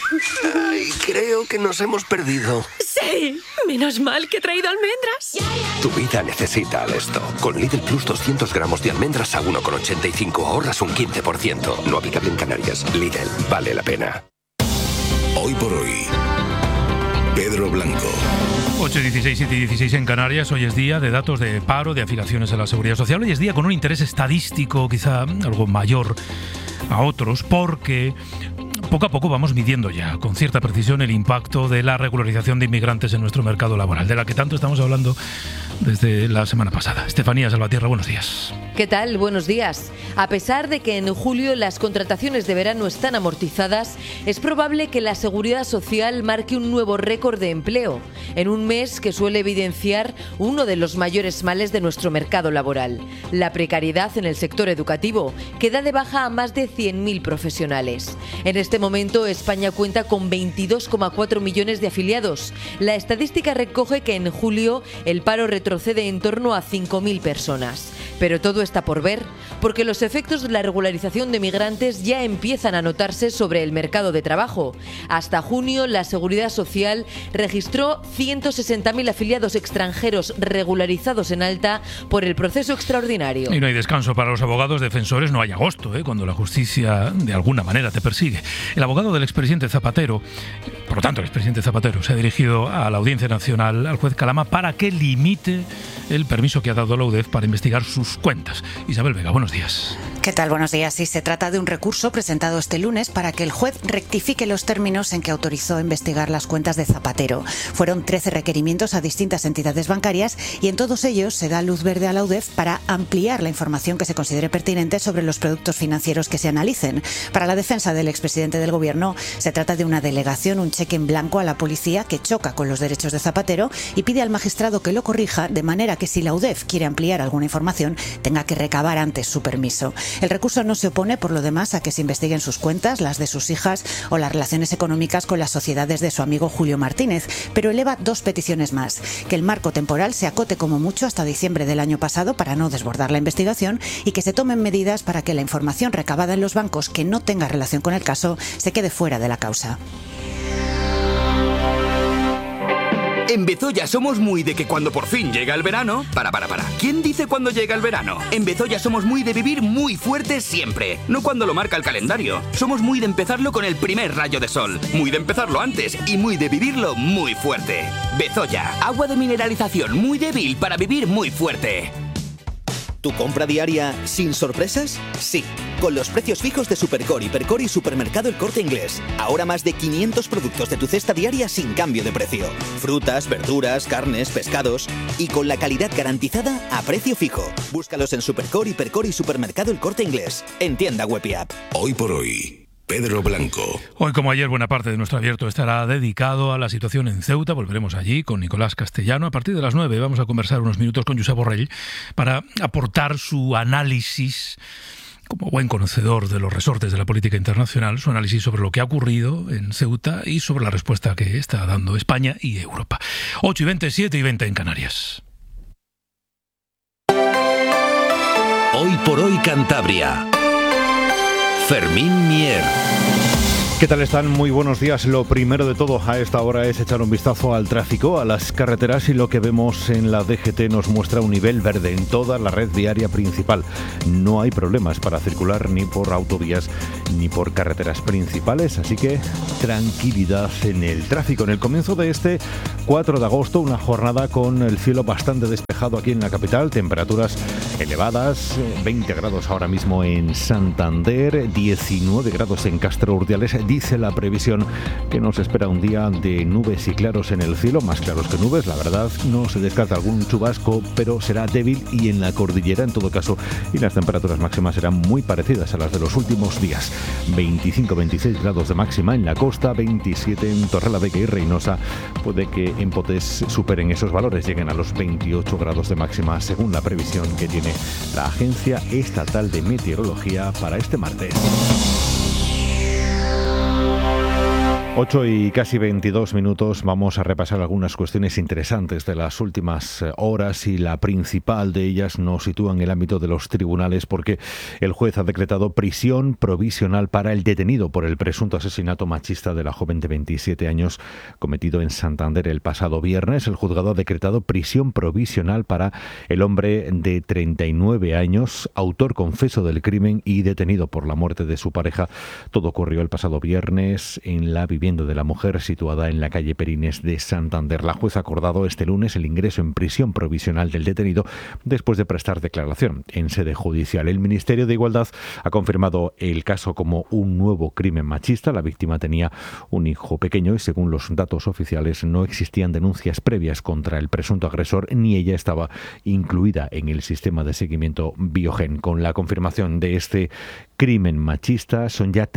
Ay, creo que nos hemos perdido. ¡Sí! Menos mal que he traído almendras. Tu vida necesita Alesto. Con Lidl Plus 200 gramos de almendras a 1,85 ahorras un 15%. No aplicable en Canarias. Lidl, vale la pena. Hoy por hoy, Pedro Blanco. 8:16, 7:16 en Canarias. Hoy es día de datos de paro, de afiliaciones a la Seguridad Social. Hoy es día con un interés estadístico quizá algo mayor a otros, porque poco a poco vamos midiendo ya con cierta precisión el impacto de la regularización de inmigrantes en nuestro mercado laboral, de la que tanto estamos hablando desde la semana pasada. Estefanía Salvatierra, buenos días. ¿Qué tal? Buenos días. A pesar de que en julio las contrataciones de verano están amortizadas, es probable que la Seguridad Social marque un nuevo récord de empleo, en un mes que suele evidenciar uno de los mayores males de nuestro mercado laboral, la precariedad en el sector educativo, que da de baja a más de 100.000 profesionales. En este momento, España cuenta con 22,4 millones de afiliados. La estadística recoge que en julio el paro retrocede en torno a 5.000 personas. Pero todo está por ver, porque los efectos de la regularización de migrantes ya empiezan a notarse sobre el mercado de trabajo. Hasta junio, la Seguridad Social registró 160.000 afiliados extranjeros regularizados en alta por el proceso extraordinario. Y no hay descanso para los abogados defensores, no hay agosto, cuando la justicia de alguna manera te persigue. El abogado del expresidente Zapatero, por lo tanto el expresidente Zapatero, se ha dirigido a la Audiencia Nacional, al juez Calama, para que limite el permiso que ha dado la UDEF para investigar sus cuentas. Isabel Vega, buenos días. ¿Qué tal? Buenos días. Sí, se trata de un recurso presentado este lunes para que el juez rectifique los términos en que autorizó investigar las cuentas de Zapatero. Fueron 13 requerimientos a distintas entidades bancarias y en todos ellos se da luz verde a la UDEF para ampliar la información que se considere pertinente sobre los productos financieros que se analicen. Para la defensa del expresidente del Gobierno, se trata de una delegación, un cheque en blanco a la policía que choca con los derechos de Zapatero y pide al magistrado que lo corrija, de manera que si la UDEF quiere ampliar alguna información, tenga que recabar antes su permiso. El recurso no se opone, por lo demás, a que se investiguen sus cuentas, las de sus hijas o las relaciones económicas con las sociedades de su amigo Julio Martínez, pero eleva dos peticiones más: que el marco temporal se acote como mucho hasta diciembre del año pasado para no desbordar la investigación y que se tomen medidas para que la información recabada en los bancos que no tenga relación con el caso se quede fuera de la causa. En Bezoya somos muy de que cuando por fin llega el verano... Para. ¿Quién dice cuándo llega el verano? En Bezoya somos muy de vivir muy fuerte siempre, no cuando lo marca el calendario. Somos muy de empezarlo con el primer rayo de sol, muy de empezarlo antes y muy de vivirlo muy fuerte. Bezoya, agua de mineralización muy débil para vivir muy fuerte. ¿Tu compra diaria sin sorpresas? Sí, con los precios fijos de Supercor, Hipercor y Supermercado El Corte Inglés. Ahora más de 500 productos de tu cesta diaria sin cambio de precio. Frutas, verduras, carnes, pescados y con la calidad garantizada a precio fijo. Búscalos en Supercor, Hipercor y Supermercado El Corte Inglés. En tienda web y app. Hoy por hoy, Pedro Blanco. Hoy, como ayer, buena parte de nuestro abierto estará dedicado a la situación en Ceuta. Volveremos allí con Nicolás Castellano. A partir de las 9 vamos a conversar unos minutos con Josep Borrell para aportar su análisis, como buen conocedor de los resortes de la política internacional, su análisis sobre lo que ha ocurrido en Ceuta y sobre la respuesta que está dando España y Europa. 8:20, 7:20 en Canarias. Hoy por hoy Cantabria. Fermín Mier. ¿Qué tal están? Muy buenos días. Lo primero de todo a esta hora es echar un vistazo al tráfico, a las carreteras, y lo que vemos en la DGT nos muestra un nivel verde en toda la red viaria principal. No hay problemas para circular ni por autovías ni por carreteras principales, así que tranquilidad en el tráfico. En el comienzo de este 4 de agosto, una jornada con el cielo bastante despejado aquí en la capital, temperaturas elevadas, 20 grados ahora mismo en Santander, 19 grados en Castro Urdiales. Dice la previsión que nos espera un día de nubes y claros en el cielo, más claros que nubes, la verdad. No se descarta algún chubasco, pero será débil y en la cordillera en todo caso, y las temperaturas máximas serán muy parecidas a las de los últimos días. 25-26 grados de máxima en la costa, 27 en Torrelavega y Reynosa. Puede que en Potés superen esos valores, lleguen a los 28 grados de máxima según la previsión que tiene la Agencia Estatal de Meteorología para este martes. 8 y casi 22 minutos, vamos a repasar algunas cuestiones interesantes de las últimas horas y la principal de ellas nos sitúa en el ámbito de los tribunales porque el juez ha decretado prisión provisional para el detenido por el presunto asesinato machista de la joven de 27 años cometido en Santander el pasado viernes. El juzgado ha decretado prisión provisional para el hombre de 39 años, autor confeso del crimen y detenido por la muerte de su pareja. Todo ocurrió el pasado viernes en la vivienda de la mujer situada en la calle Perines de Santander. La jueza ha acordado este lunes el ingreso en prisión provisional del detenido después de prestar declaración en sede judicial. El Ministerio de Igualdad ha confirmado el caso como un nuevo crimen machista. La víctima tenía un hijo pequeño y según los datos oficiales no existían denuncias previas contra el presunto agresor ni ella estaba incluida en el sistema de seguimiento Biogen. Con la confirmación de este crimen machista son ya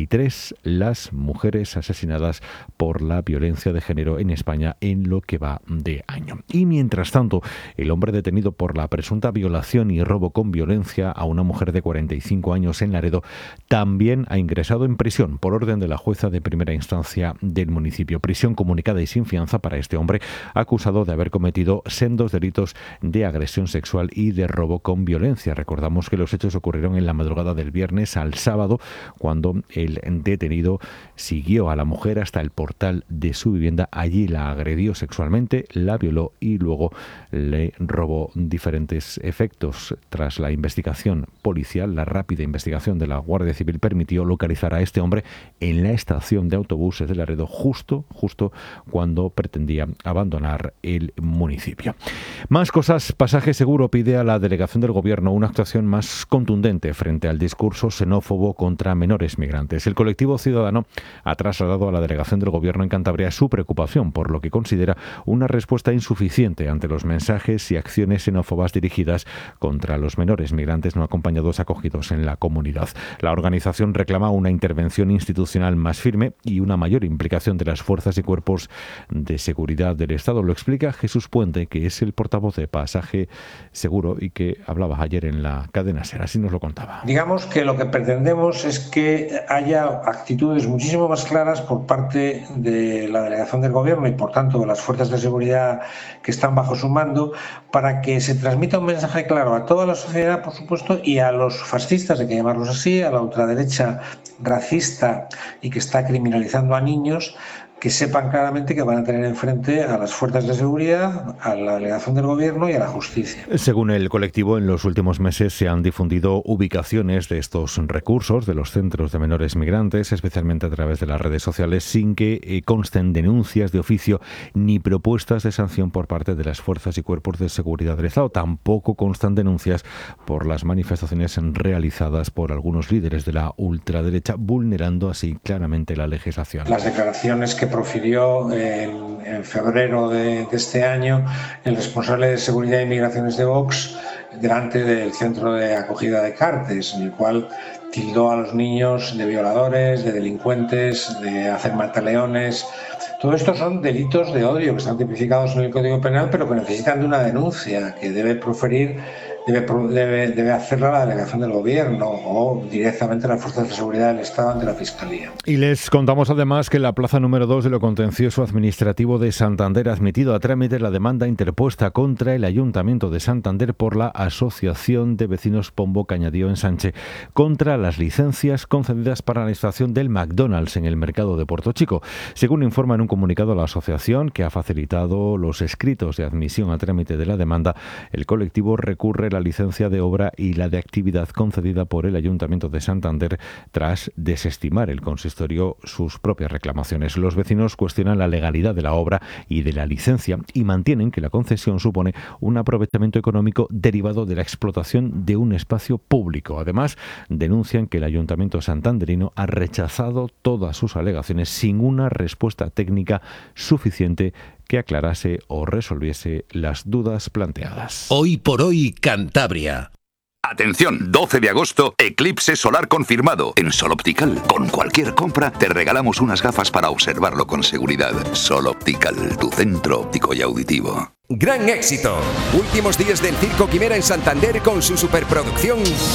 33 las mujeres asesinadas por la violencia de género en España en lo que va de año. Y mientras tanto, el hombre detenido por la presunta violación y robo con violencia a una mujer de 45 años en Laredo también ha ingresado en prisión por orden de la jueza de primera instancia del municipio. Prisión comunicada y sin fianza para este hombre acusado de haber cometido sendos delitos de agresión sexual y de robo con violencia. Recordamos que los hechos ocurrieron en la madrugada del viernes al sábado, cuando el detenido siguió a la mujer hasta el portal de su vivienda. Allí la agredió sexualmente, la violó y luego le robó diferentes efectos. Tras la investigación policial, la rápida investigación de la Guardia Civil permitió localizar a este hombre en la estación de autobuses de Laredo justo cuando pretendía abandonar el municipio. Más cosas. Pasaje Seguro pide a la delegación del Gobierno una actuación más contundente frente al discurso xenófobo contra menores migrantes. El colectivo ciudadano ha trasladado a la delegación del Gobierno en Cantabria su preocupación por lo que considera una respuesta insuficiente ante los mensajes y acciones xenófobas dirigidas contra los menores migrantes no acompañados acogidos en la comunidad. La organización reclama una intervención institucional más firme y una mayor implicación de las fuerzas y cuerpos de seguridad del Estado. Lo explica Jesús Puente, que es el portavoz de Pasaje Seguro y que hablaba ayer en la cadena SER. Así nos lo contaba. Digamos que lo que pretendemos es que haya actitudes muchísimo más claras por parte de la delegación del Gobierno y por tanto de las fuerzas de seguridad que están bajo su mando, para que se transmita un mensaje claro a toda la sociedad, por supuesto, y a los fascistas, hay que llamarlos así, a la ultraderecha racista y que está criminalizando a niños, que sepan claramente que van a tener enfrente a las fuerzas de seguridad, a la delegación del Gobierno y a la justicia. Según el colectivo, en los últimos meses se han difundido ubicaciones de estos recursos de los centros de menores migrantes, especialmente a través de las redes sociales, sin que consten denuncias de oficio ni propuestas de sanción por parte de las fuerzas y cuerpos de seguridad del Estado. Tampoco constan denuncias por las manifestaciones realizadas por algunos líderes de la ultraderecha, vulnerando así claramente la legislación. Las declaraciones que profirió en febrero de este año el responsable de Seguridad y Migraciones de Vox delante del centro de acogida de Cartes, en el cual tildó a los niños de violadores, de delincuentes, de hacer mataleones. Todo esto son delitos de odio que están tipificados en el Código Penal, pero que necesitan de una denuncia que debe proferir, debe hacerla la delegación del Gobierno o directamente las fuerzas de seguridad del Estado ante la Fiscalía. Y les contamos además que la plaza número 2 de lo contencioso administrativo de Santander ha admitido a trámite la demanda interpuesta contra el Ayuntamiento de Santander por la Asociación de Vecinos Pombo Cañadío en Sánchez contra las licencias concedidas para la instalación del McDonald's en el mercado de Puerto Chico. Según informa en un comunicado la asociación, que ha facilitado los escritos de admisión a trámite de la demanda, el colectivo recurre la licencia de obra y la de actividad concedida por el Ayuntamiento de Santander tras desestimar el consistorio sus propias reclamaciones. Los vecinos cuestionan la legalidad de la obra y de la licencia y mantienen que la concesión supone un aprovechamiento económico derivado de la explotación de un espacio público. Además, denuncian que el Ayuntamiento santanderino ha rechazado todas sus alegaciones sin una respuesta técnica suficiente que aclarase o resolviese las dudas planteadas. Hoy por hoy, Cantabria. Atención, 12 de agosto, eclipse solar confirmado. En Sol Optical, con cualquier compra, te regalamos unas gafas para observarlo con seguridad. Sol Optical, tu centro óptico y auditivo. Gran éxito. Últimos días del Circo Quimera en Santander con su superproducción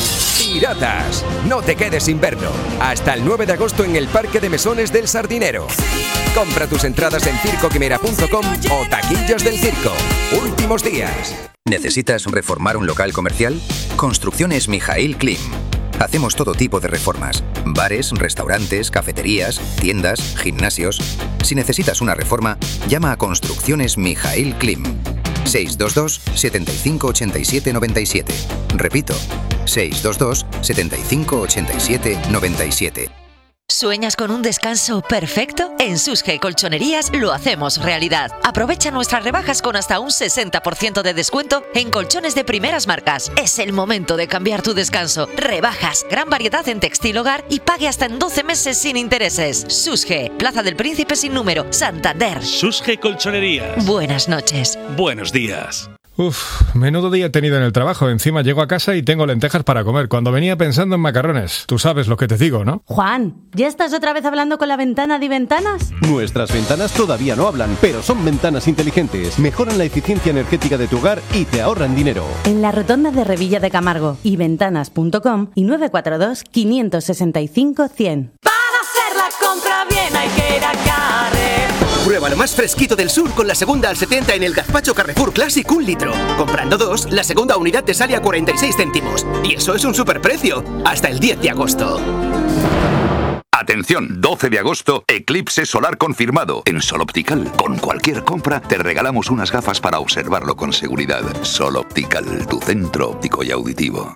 Piratas. No te quedes sin verlo. Hasta el 9 de agosto en el Parque de Mesones del Sardinero. Compra tus entradas en circoquimera.com o taquillas del circo. Últimos días. ¿Necesitas reformar un local comercial? Construcciones Mijaíl Klim. Hacemos todo tipo de reformas. Bares, restaurantes, cafeterías, tiendas, gimnasios. Si necesitas una reforma, llama a Construcciones Mijaíl Klim. 622 75 87 97. Repito, 622 75 87 97. ¿Sueñas con un descanso perfecto? En Susge Colchonerías lo hacemos realidad. Aprovecha nuestras rebajas con hasta un 60% de descuento en colchones de primeras marcas. Es el momento de cambiar tu descanso. Rebajas, gran variedad en textil hogar y pague hasta en 12 meses sin intereses. Susge, Plaza del Príncipe sin número, Santander. Susge Colchonerías. Buenas noches. Buenos días. Menudo día he tenido en el trabajo. Encima llego a casa y tengo lentejas para comer, cuando venía pensando en macarrones. Tú sabes lo que te digo, ¿no? Juan, ¿ya estás otra vez hablando con la ventana de Ventanas? Nuestras ventanas todavía no hablan, pero son ventanas inteligentes. Mejoran la eficiencia energética de tu hogar y te ahorran dinero. En la rotonda de Revilla de Camargo y ventanas.com y 942 565 100. Para hacer la compra bien hay que ir a Carrefour. Prueba lo más fresquito del sur con la segunda al 70 en el gazpacho Carrefour Classic 1 litro. Comprando 2, la segunda unidad te sale a 46 céntimos. Y eso es un superprecio. Hasta el 10 de agosto. Atención, 12 de agosto, eclipse solar confirmado en Sol Optical. Con cualquier compra te regalamos unas gafas para observarlo con seguridad. Sol Optical, tu centro óptico y auditivo.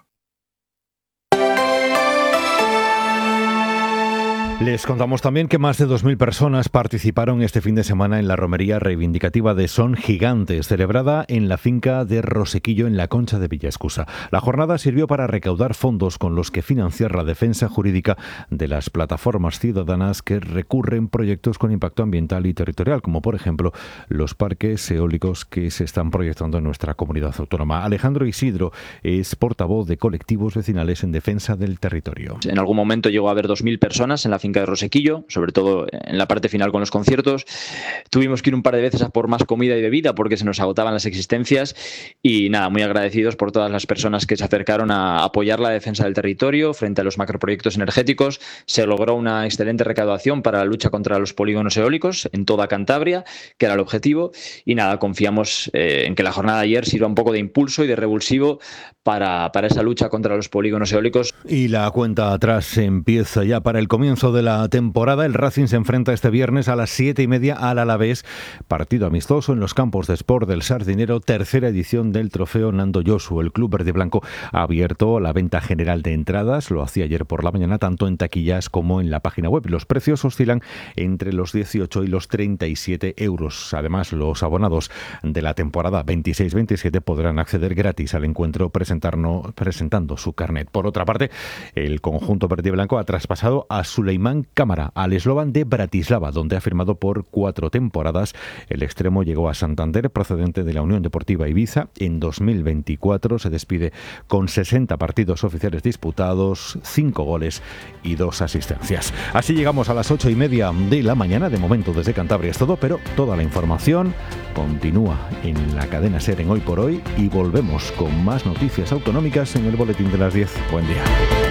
Les contamos también que más de 2.000 personas participaron este fin de semana en la romería reivindicativa de Son Gigantes, celebrada en la finca de Rosequillo en la Concha de Villaescusa. La jornada sirvió para recaudar fondos con los que financiar la defensa jurídica de las plataformas ciudadanas que recurren proyectos con impacto ambiental y territorial, como por ejemplo los parques eólicos que se están proyectando en nuestra comunidad autónoma. Alejandro Isidro es portavoz de colectivos vecinales en defensa del territorio. En algún momento llegó a haber 2.000 personas en la finca de Rosequillo, sobre todo en la parte final con los conciertos. Tuvimos que ir un par de veces a por más comida y bebida porque se nos agotaban las existencias y nada, muy agradecidos por todas las personas que se acercaron a apoyar la defensa del territorio frente a los macroproyectos energéticos. Se logró una excelente recaudación para la lucha contra los polígonos eólicos en toda Cantabria, que era el objetivo, y nada, confiamos en que la jornada de ayer sirva un poco de impulso y de revulsivo para esa lucha contra los polígonos eólicos. Y la cuenta atrás empieza ya para el comienzo de la temporada. El Racing se enfrenta este viernes a las 7:30 al Alavés, partido amistoso en los campos de Sport del Sardinero, tercera edición del trofeo Nando Josu. El club verde blanco ha abierto la venta general de entradas, lo hacía ayer por la mañana, tanto en taquillas como en la página web. Los precios oscilan entre los 18 y los 37 euros. Además, los abonados de la temporada 26-27 podrán acceder gratis al encuentro presentando su carnet. Por otra parte, el conjunto verde blanco ha traspasado a Suleiman Cámara al Slovan de Bratislava, donde ha firmado por 4 temporadas. El extremo llegó a Santander procedente de la Unión Deportiva Ibiza. En 2024 se despide con 60 partidos oficiales disputados, 5 goles y 2 asistencias. Así llegamos a las 8:30 de la mañana. De momento desde Cantabria es todo, pero toda la información continúa en la cadena SER en Hoy por Hoy y volvemos con más noticias autonómicas en el boletín de las 10. Buen día.